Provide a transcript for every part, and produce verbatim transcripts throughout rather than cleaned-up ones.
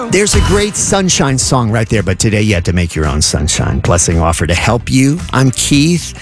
There's a great sunshine song right there, but today you have to make your own sunshine. Blessing offer to help you. I'm Keith,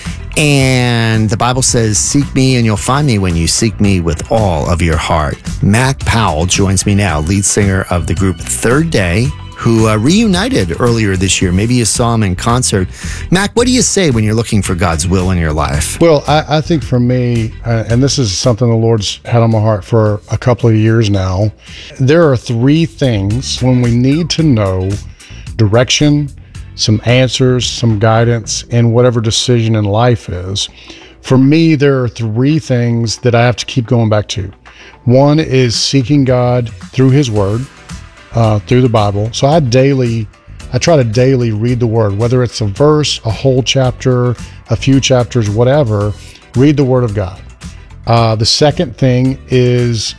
and the Bible says, seek me and you'll find me when you seek me with all of your heart. Mac Powell joins me now, lead singer of the group Third Day, who uh, reunited earlier this year. Maybe you saw him in concert. Mac, what do you say when you're looking for God's will in your life? Well, I, I think for me, uh, and this is something the Lord's had on my heart for a couple of years now, there are three things when we need to know direction, some answers, some guidance in whatever decision in life is. For me, there are three things that I have to keep going back to. One is seeking God through His Word, Uh, through the Bible. So I daily, I try to daily read the Word, whether it's a verse, a whole chapter, a few chapters, whatever, read the Word of God. Uh, the second thing is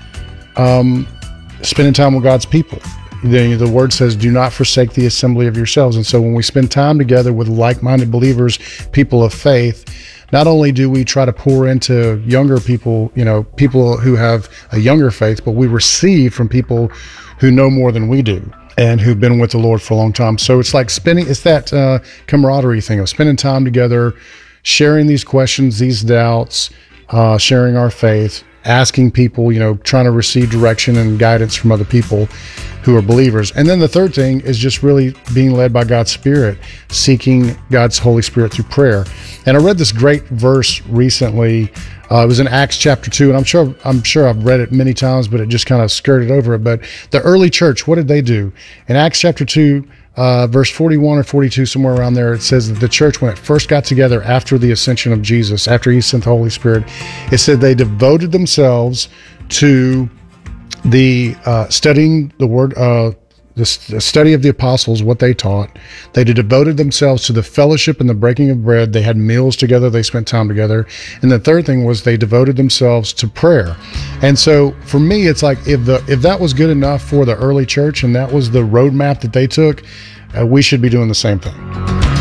um, spending time with God's people. The, the Word says, do not forsake the assembly of yourselves. And so when we spend time together with like-minded believers, people of faith, not only do we try to pour into younger people, you know, people who have a younger faith, but we receive from people who know more than we do and who've been with the Lord for a long time. So it's like spending, it's that uh, camaraderie thing of spending time together, sharing these questions, these doubts, uh, sharing our faith, asking people, you know, trying to receive direction and guidance from other people who are believers. And then the third thing is just really being led by God's Spirit, seeking God's Holy Spirit through prayer. And I read this great verse recently. Uh, it was in Acts chapter two, and I'm sure I'm sure I've read it many times, but it just kind of skirted over it. But the early church, what did they do? In Acts chapter two, uh, verse forty-one or forty-two, somewhere around there, it says that the church, when it first got together after the ascension of Jesus, after He sent the Holy Spirit, it said they devoted themselves to the uh, studying the word, uh, the, the study of the apostles, what they taught. They devoted themselves to the fellowship and the breaking of bread. They had meals together. They spent time together. And the third thing was they devoted themselves to prayer. And so for me, it's like if the if that was good enough for the early church and that was the roadmap that they took, uh, we should be doing the same thing.